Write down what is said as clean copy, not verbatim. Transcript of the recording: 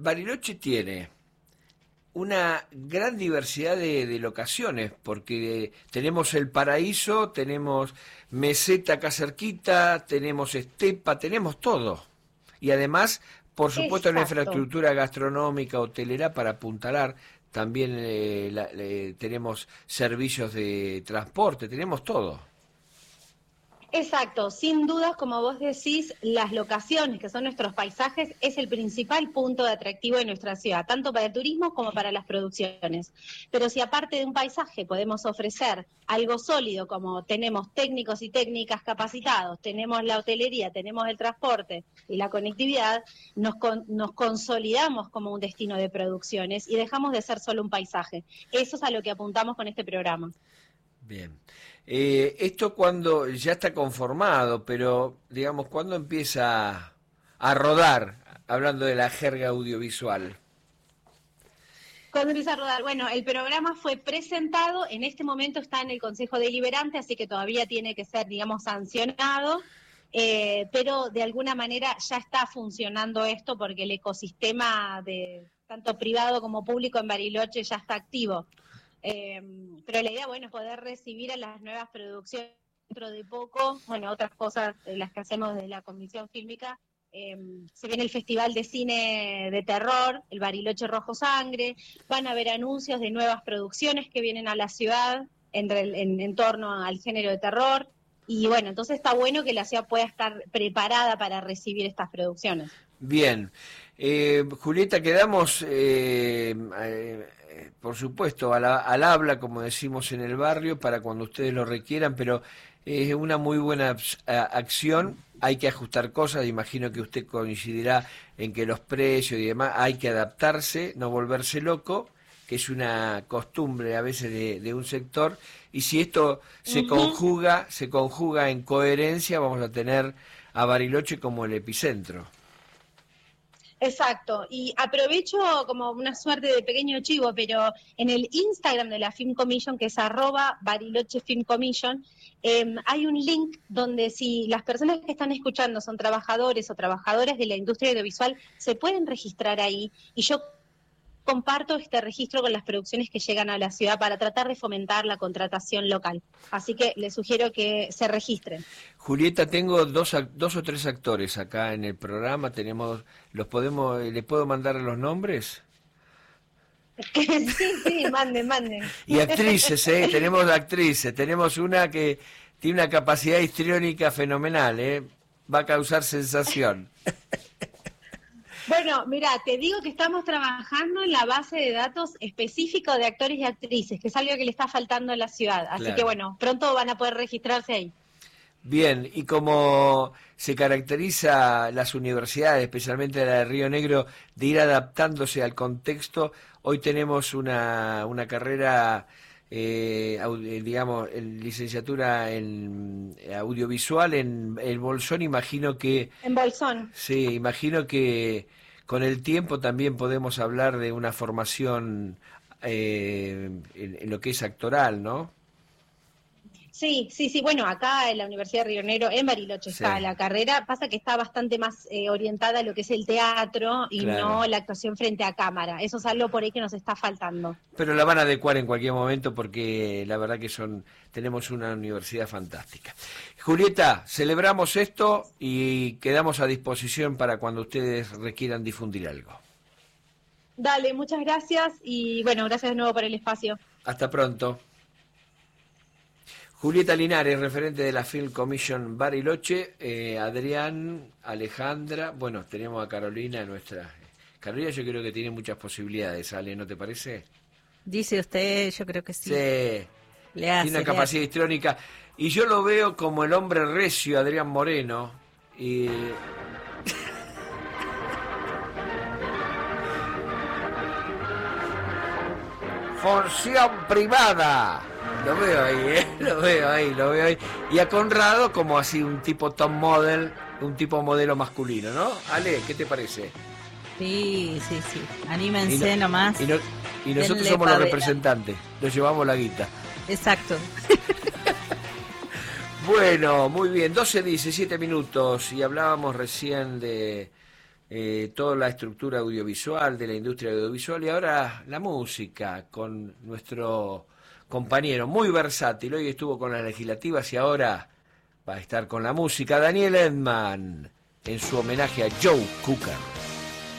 Bariloche tiene una gran diversidad de locaciones, porque tenemos el paraíso, tenemos meseta acá cerquita, tenemos estepa, tenemos todo. Y además, por supuesto, una Exacto. infraestructura gastronómica, hotelera para apuntalar. También tenemos servicios de transporte, tenemos todo. Exacto, sin dudas, como vos decís, las locaciones, que son nuestros paisajes, es el principal punto de atractivo de nuestra ciudad, tanto para el turismo como para las producciones. Pero si aparte de un paisaje podemos ofrecer algo sólido, como tenemos técnicos y técnicas capacitados, tenemos la hotelería, tenemos el transporte y la conectividad, nos consolidamos como un destino de producciones y dejamos de ser solo un paisaje. Eso es a lo que apuntamos con este programa. Bien. Esto cuando ya está conformado, pero digamos, ¿cuándo empieza a rodar? Hablando de la jerga audiovisual. Cuando empieza a rodar, bueno, el programa fue presentado, en este momento está en el Consejo Deliberante, así que todavía tiene que ser, digamos, sancionado, pero de alguna manera ya está funcionando esto porque el ecosistema de tanto privado como público en Bariloche ya está activo. Pero la idea, bueno, es poder recibir a las nuevas producciones dentro de poco, bueno, otras cosas, las que hacemos de la Comisión Fílmica. Se viene el Festival de Cine de Terror, el Bariloche Rojo Sangre, van a haber anuncios de nuevas producciones que vienen a la ciudad en torno al género de terror, y bueno, entonces está bueno que la ciudad pueda estar preparada para recibir estas producciones. Bien. Julieta, quedamos, por supuesto, al habla, como decimos en el barrio, para cuando ustedes lo requieran, pero es una muy buena acción. Hay que ajustar cosas, imagino que usted coincidirá en que los precios y demás hay que adaptarse, no volverse loco, que es una costumbre a veces de un sector, y si esto se conjuga en coherencia, vamos a tener a Bariloche como el epicentro. Exacto, y aprovecho como una suerte de pequeño chivo, pero en el Instagram de la Film Commission, que es @Bariloche Film Commission, hay un link donde si las personas que están escuchando son trabajadores o trabajadoras de la industria audiovisual, se pueden registrar ahí, y yo comparto este registro con las producciones que llegan a la ciudad para tratar de fomentar la contratación local. Así que les sugiero que se registren. Julieta, tengo dos o tres actores acá en el programa. ¿Le puedo mandar los nombres? Sí, manden. Y actrices, tenemos actrices. Tenemos una que tiene una capacidad histriónica fenomenal, va a causar sensación. Bueno, mira, te digo que estamos trabajando en la base de datos específico de actores y actrices, que es algo que le está faltando a la ciudad. Así Claro. que bueno, pronto van a poder registrarse ahí. Bien, y como se caracteriza las universidades, especialmente la de Río Negro, de ir adaptándose al contexto, hoy tenemos una carrera, digamos, en licenciatura en audiovisual en el Bolsón. En Bolsón. Sí, imagino que con el tiempo también podemos hablar de una formación en lo que es actoral, ¿no? Sí. Bueno, acá en la Universidad de Río Negro, en Bariloche Sí, está la carrera. Pasa que está bastante más orientada a lo que es el teatro y claro. no la actuación frente a cámara. Eso es algo por ahí que nos está faltando. Pero la van a adecuar en cualquier momento porque la verdad que tenemos una universidad fantástica. Julieta, celebramos esto y quedamos a disposición para cuando ustedes requieran difundir algo. Dale, muchas gracias y bueno, gracias de nuevo por el espacio. Hasta pronto. Julieta Linares, referente de la Film Commission Bariloche, Adrián, Alejandra, bueno, tenemos a Carolina, nuestra... Carolina yo creo que tiene muchas posibilidades, Ale, ¿no te parece? Dice usted, yo creo que sí. Sí, tiene una capacidad histriónica, y yo lo veo como el hombre recio, Adrián Moreno, y... Función privada. Lo veo ahí, lo veo ahí. Y a Conrado como así un tipo top model, un tipo modelo masculino, ¿no? Ale, ¿qué te parece? Sí. Anímense nomás. Y nosotros Denle somos los pavera. representantes, nos llevamos la guita. Exacto. Bueno, muy bien, 12:17 minutos y hablábamos recién toda la estructura audiovisual de la industria audiovisual y ahora la música con nuestro compañero muy versátil. Hoy estuvo con las legislativas y ahora va a estar con la música. Daniel Edman en su homenaje a Joe Cocker.